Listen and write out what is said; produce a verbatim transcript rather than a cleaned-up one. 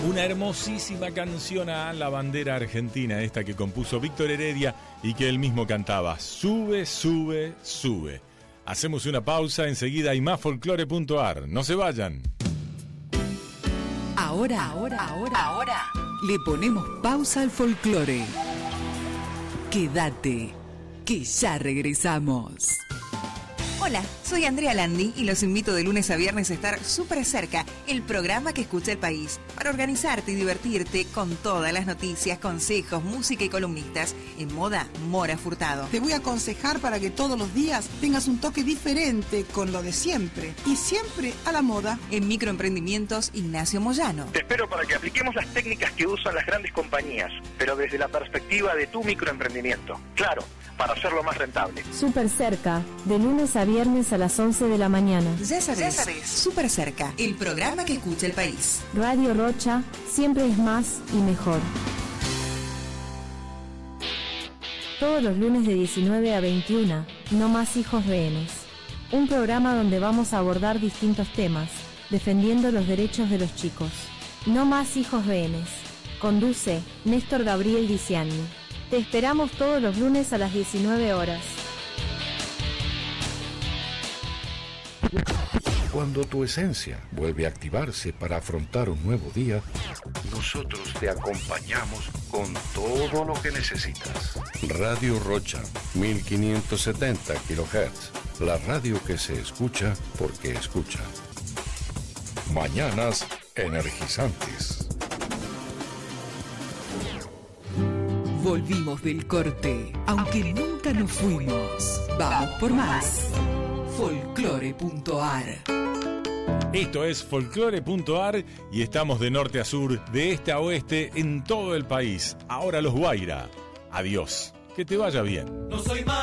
Una hermosísima canción a la bandera argentina, esta que compuso Víctor Heredia y que él mismo cantaba. Sube, sube, sube. Hacemos una pausa, enseguida hay más folclore punto ar. No se vayan. Ahora, ahora, ahora, ahora, le ponemos pausa al folclore. Quédate, que ya regresamos. Hola, soy Andrea Landi y los invito de lunes a viernes a estar súper cerca, el programa que escucha el país, para organizarte y divertirte con todas las noticias, consejos, música y columnistas en moda Mora Furtado. Te voy a aconsejar para que todos los días tengas un toque diferente con lo de siempre y siempre a la moda. En Microemprendimientos, Ignacio Moyano. Te espero para que apliquemos las técnicas que usan las grandes compañías, pero desde la perspectiva de tu microemprendimiento. Claro, para hacerlo más rentable. Súper cerca, de lunes a viernes a las once de la mañana. Ya sabes, ya sabes, Súper cerca, el programa que escucha el país. Radio Rocha, siempre es más y mejor. Todos los lunes de diecinueve a veintiuna, No Más Hijos Rehenes. Un programa donde vamos a abordar distintos temas, defendiendo los derechos de los chicos. No Más Hijos Rehenes. Conduce Néstor Gabriel Diciani. Te esperamos todos los lunes a las diecinueve horas. Cuando tu esencia vuelve a activarse para afrontar un nuevo día, nosotros te acompañamos con todo lo que necesitas. Radio Rocha, mil quinientos setenta kilohertz. La radio que se escucha porque escucha. Mañanas energizantes. Volvimos del corte, aunque nunca nos fuimos. Vamos por más. folclore punto ar. Esto es folclore punto ar y estamos de norte a sur, de este a oeste, en todo el país. Ahora los Guaira. Adiós. Que te vaya bien. No soy más.